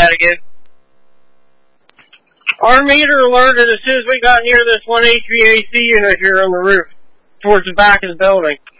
that again. Our meter alerted as soon as we got near this one HVAC unit here on the roof, towards the back of the building.